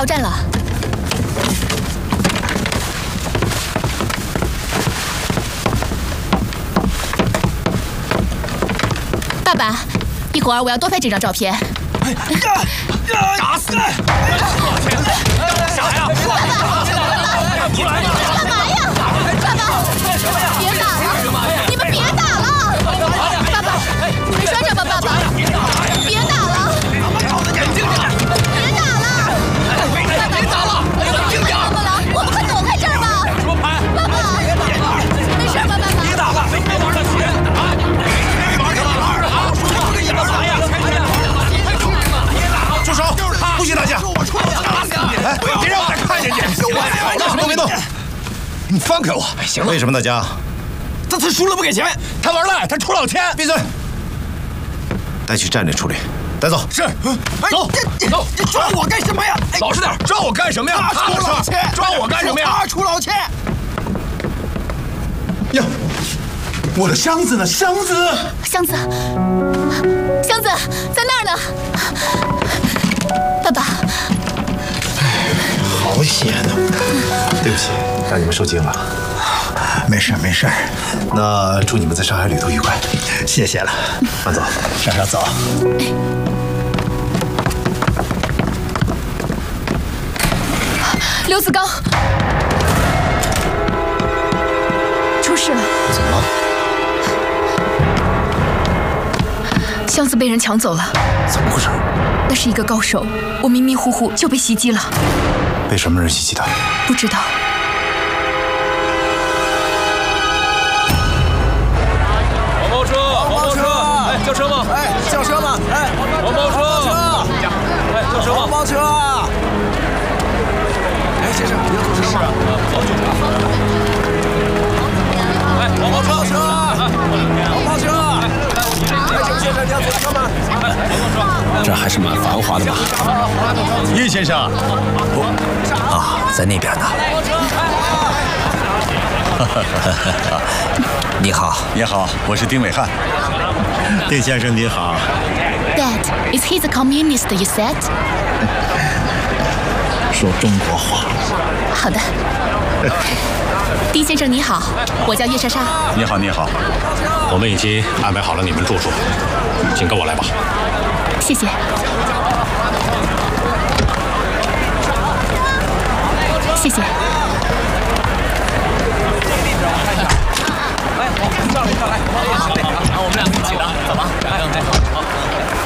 到站了。爸爸，一会儿我要多拍这张照片。 打死你！啥呀？ 你来！干嘛呀？爸爸，别打了！你们别打了！爸爸，你们拴着吧，爸爸！别打了！ 冷静点！ 别打了！ 别打了！冷静点！ 怎么了？我们快躲开这儿吧！ 什么牌？ 爸爸，没事吧，爸爸？ 别打了！别玩了，别啊！别玩了！啊！这个也干啥呀？住手！不许打架！哎，别让我再看见你！干什么别动！你放开我！行了。为什么打架？他输了不给钱，他玩赖，他出老千。闭嘴！带去站里处理。带走。是。走。走。你抓我干什么呀？老实点！抓我干什么呀？他出老千！抓我干什么呀？他出老千！呀，我的箱子呢？箱子在那儿呢。爸爸。 好险啊！对不起，让你们受惊了。没事没事。那祝你们在上海旅途愉快。谢谢了。慢走，上上走。 刘子刚，出事了！ 怎么了？ 箱子被人抢走了。 怎么回事？ 那是一个高手，我迷迷糊糊就被袭击了。 被什么人袭击的？ 不知道。 黄包车，黄包车，哎，叫车吗？ 哎，叫车吗？哎， 黄包车，哎，叫车吗？ 黄包车。哎，先生，你要坐车吗？ 哎，黄包车， 黄包车。哎，这位先生，你要坐车吗？ 这还是蛮繁华的嘛。 叶先生， 啊，在那边呢。你好， 你好，我是丁伟汉。丁先生你好。 Dad, is he the communist you said? 说中国话。 好的。丁先生你好，我叫叶莎莎。 你好，你好。 我们已经安排好了你们住处，请跟我来吧。 谢谢。谢谢。 哎，上来，上来，我们俩一起的，走吧。哎，好。